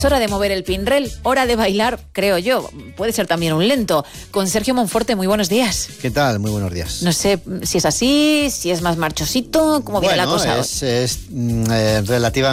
Es hora de mover el pinrel, hora de bailar, creo yo. Puede ser también un lento. Con Sergio Monforte, muy buenos días. ¿Qué tal? Muy buenos días. No sé si es así, si es más marchosito, cómo viene la cosa. Es relativamente